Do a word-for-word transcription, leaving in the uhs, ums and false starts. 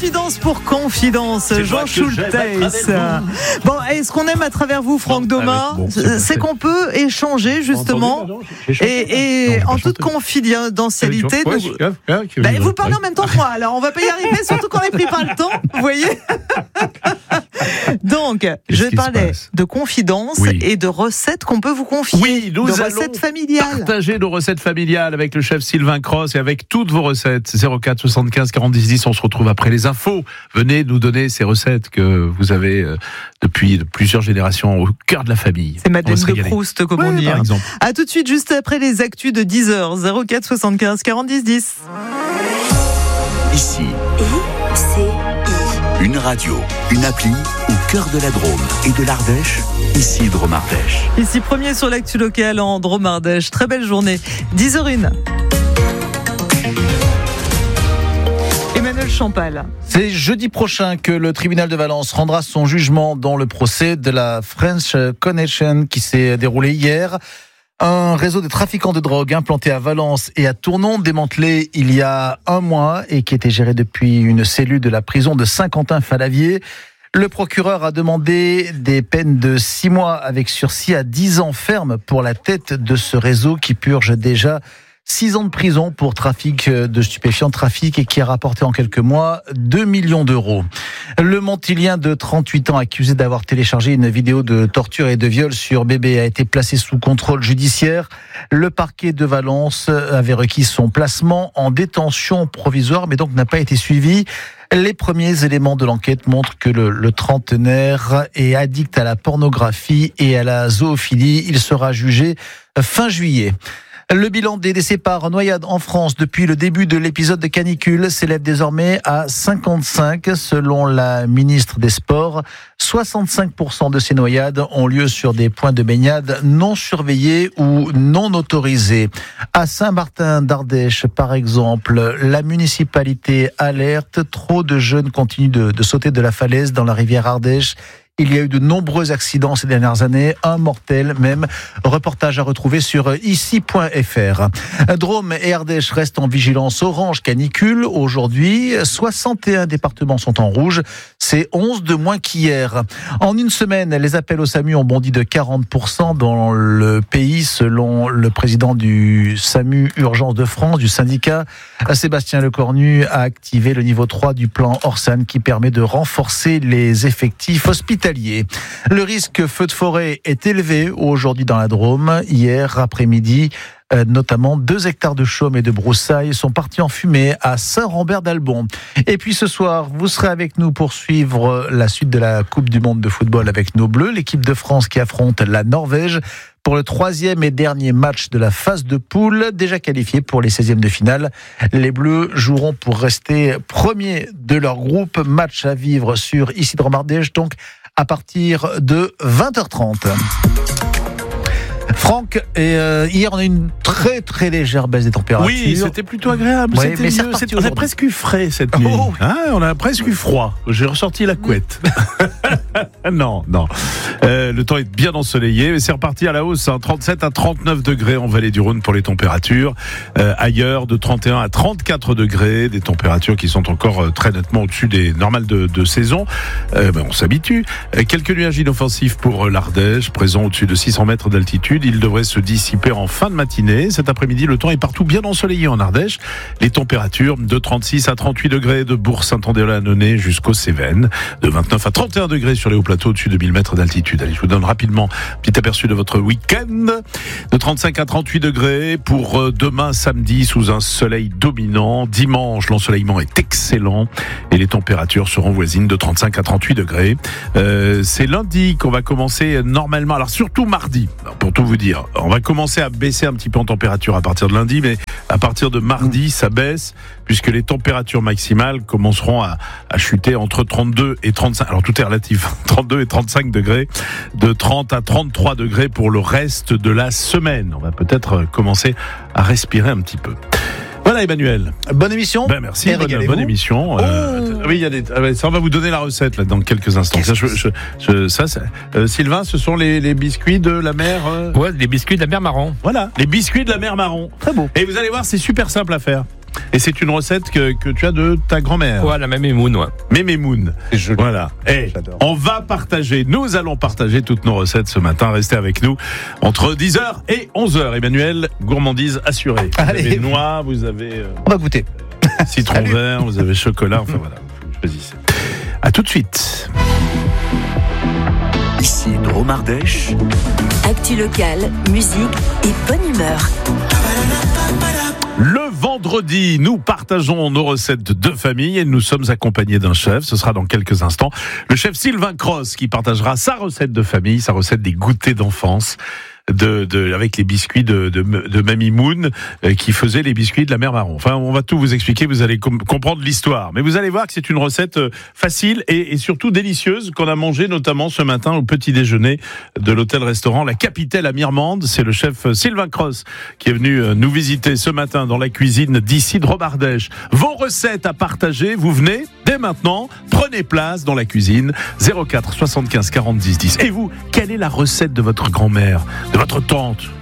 Confidence pour confidence, C'est Jean Schultes. Bon, et ce qu'on aime à travers vous, Franck non, Domain, bon, c'est, c'est qu'on peut échanger justement, entendu, j'ai chanté, et, et non, en j'ai toute chanté. confidentialité. Ouais, nous- ouais, ouais, ouais, Ben, ouais, vous parlez ouais. en même temps que moi, alors on va pas y arriver, surtout qu'on n'est pris pas le temps, vous voyez. Donc, je qui se parlais passe de confidence Oui. et de recettes qu'on peut vous confier. Oui, nous de allons recettes familiales. partager nos recettes familiales avec le chef Sylvain Cross et avec toutes vos recettes. zéro quatre soixante-quinze quarante-dix dix, on se retrouve après les infos. Venez nous donner ces recettes que vous avez euh, depuis plusieurs générations au cœur de la famille. C'est Madeleine On va se de régaler. Proust, comme Ouais, on dit. par hein. exemple. A tout de suite, juste après les actus de dix heures. zéro quatre soixante-quinze quarante-dix dix. Ici, I C I. une radio, une appli au cœur de la Drôme et de l'Ardèche. Ici, Drôme Ardèche. Ici, premier sur l'actu locale en Drôme-Ardèche. Très belle journée. dix heures une. Emmanuel Champal. C'est jeudi prochain que le tribunal de Valence rendra son jugement dans le procès de la French Connection qui s'est déroulé hier. Un réseau de trafiquants de drogue implanté à Valence et à Tournon, démantelé il y a un mois et qui était géré depuis une cellule de la prison de Saint-Quentin-Falavier. Le procureur a demandé des peines de six mois avec sursis à dix ans ferme pour la tête de ce réseau qui purge déjà six ans de prison pour trafic de stupéfiants, trafic et qui a rapporté en quelques mois deux millions d'euros. Le Montilien de trente-huit ans accusé d'avoir téléchargé une vidéo de torture et de viol sur bébé a été placé sous contrôle judiciaire. Le parquet de Valence avait requis son placement en détention provisoire mais donc n'a pas été suivi. Les premiers éléments de l'enquête montrent que le, le trentenaire est addict à la pornographie et à la zoophilie. Il sera jugé fin juillet. Le bilan des décès par noyade en France depuis le début de l'épisode de canicule s'élève désormais à cinquante-cinq selon la ministre des Sports. soixante-cinq pour cent de ces noyades ont lieu sur des points de baignade non surveillés ou non autorisés. À Saint-Martin d'Ardèche, par exemple, la municipalité alerte. Trop de jeunes continuent de, de sauter de la falaise dans la rivière Ardèche. Il y a eu de nombreux accidents ces dernières années, un mortel même. Reportage à retrouver sur ici point f r. Drôme et Ardèche restent en vigilance orange canicule. Aujourd'hui, soixante et un départements sont en rouge. C'est onze de moins qu'hier. En une semaine, les appels au SAMU ont bondi de quarante pour cent dans le pays, selon le président du SAMU Urgence de France, du syndicat. Sébastien Lecornu a activé le niveau trois du plan Orsan qui permet de renforcer les effectifs hospitaliers. Le risque feu de forêt est élevé aujourd'hui dans la Drôme. Hier après-midi, euh, notamment deux hectares de chaume et de broussailles sont partis en fumée à Saint-Rambert-d'Albon. Et puis ce soir, vous serez avec nous pour suivre la suite de la Coupe du Monde de football avec nos Bleus, l'équipe de France qui affronte la Norvège pour le troisième et dernier match de la phase de poule, déjà qualifié pour les seizièmes de finale. Les Bleus joueront pour rester premiers de leur groupe. Match à vivre sur ici Drôme Ardèche, donc à partir de vingt heures trente. Franck, et euh, hier on a eu une très très légère baisse des températures. Oui, c'était plutôt agréable. Ouais, c'était mais c'est mieux. reparti C'était- on a aujourd'hui. presque eu frais cette nuit. Oh, oui. Hein, on a presque eu froid. J'ai ressorti la couette. non, non. Euh, le temps est bien ensoleillé, mais c'est reparti à la hausse. Hein, trente-sept à trente-neuf degrés en vallée du Rhône pour les températures. Euh, ailleurs, de trente et un à trente-quatre degrés, des températures qui sont encore euh, très nettement au-dessus des normales de, de saison. Euh, ben, on s'habitue. Euh, quelques nuages inoffensifs pour euh, l'Ardèche, présent au-dessus de six cents mètres d'altitude. Il devrait se dissiper en fin de matinée. Cet après-midi, le temps est partout bien ensoleillé en Ardèche. Les températures de trente-six à trente-huit degrés de Bourg-Saint-André à Nonay jusqu'aux Cévennes, de vingt-neuf à trente et un degrés sur les hauts plateaux au-dessus de mille mètres d'altitude. Allez, je vous donne rapidement un petit aperçu de votre week-end. De trente-cinq à trente-huit degrés pour demain samedi sous un soleil dominant. Dimanche, l'ensoleillement est excellent et les températures seront voisines de trente-cinq à trente-huit degrés. Euh, c'est lundi qu'on va commencer normalement, alors surtout mardi, alors pour tout vous dire. On va commencer à baisser un petit peu en température à partir de lundi, mais à partir de mardi, ça baisse, puisque les températures maximales commenceront à, à chuter entre trente-deux et trente-cinq. Alors tout est relatif, trente-deux et trente-cinq degrés, de trente à trente-trois degrés pour le reste de la semaine. On va peut-être commencer à respirer un petit peu. Voilà Emmanuel. Bonne émission. Ben merci, Et bonne, régalez-vous. bonne émission. Euh, oui, il y a des. ah ouais, ça, on va vous donner la recette là dans quelques instants. Ça, je, je, je, ça, c'est- euh, Sylvain, ce sont les, les biscuits de la mer. euh, Ouais, les biscuits de la mer Marron. Voilà, les biscuits de la mer Marron. Très beau. Et vous allez voir, c'est super simple à faire. Et c'est une recette que, que tu as de ta grand-mère. Ouais, la même émoune, ouais. Mémémoun. C'est joli. Voilà. Et J'adore. on va partager, nous allons partager toutes nos recettes ce matin. Restez avec nous entre dix heures et onze heures. Emmanuel, gourmandise assurée. Vous Allez. avez noix, vous avez euh, On va goûter. citron vert, vous avez chocolat. Enfin voilà, vous choisissez. À tout de suite. Ici Drôme Ardèche. Actu locale, musique et bonne humeur. Le vendredi, nous partageons nos recettes de famille et nous sommes accompagnés d'un chef. Ce sera dans quelques instants. Le chef Sylvain Cross qui partagera sa recette de famille, sa recette des goûters d'enfance. De, de, avec les biscuits de, de, de Mamie Moon euh, qui faisait les biscuits de la mère Marron. Enfin, on va tout vous expliquer, vous allez com- comprendre l'histoire. Mais vous allez voir que c'est une recette euh, facile et, et surtout délicieuse qu'on a mangée notamment ce matin au petit déjeuner de l'hôtel-restaurant La Capitale à Mirmande. C'est le chef euh, Sylvain Cross qui est venu euh, nous visiter ce matin dans la cuisine d'ici Drôme Ardèche. Vos recettes à partager, vous venez dès maintenant, prenez place dans la cuisine zéro quatre soixante-quinze quarante dix dix. Et vous, quelle est la recette de votre grand-mère, de votre tante,